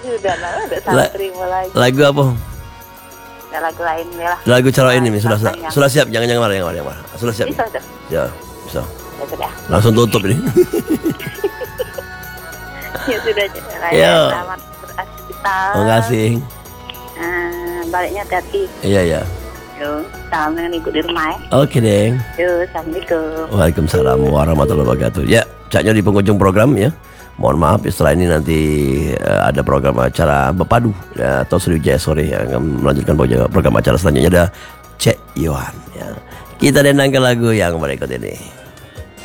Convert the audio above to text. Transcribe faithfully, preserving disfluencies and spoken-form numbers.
sudah, nah, udah santri mulai. Lagu apa? Ya, lagu lain ya lah. Lagu cara ini nih, sudah, sudah, sudah siap, jangan jangan marah, jangan marah, jangan marah. Sudah siap. Bisa, sudah. Ya, bisa. Ya sudah. Langsung tutup ini. Ya sudah, sudah. Ya. Selamat beraktivitas. Terima kasih. Nah, baliknya hati-hati. Iya, iya. Yuk, salam dengan ibu di rumah ya. Oke, Deng. Yuk, assalamualaikum. Waalaikumsalam warahmatullahi wabarakatuh. Ya, caknya di penghujung program ya. Mohon maaf ya, setelah ini nanti uh, ada program acara Bepadu ya, atau Sriwijaya sore yang akan melanjutkan program acara selanjutnya ada Cek Yohan ya. Kita dengarkan lagu yang berikut ini.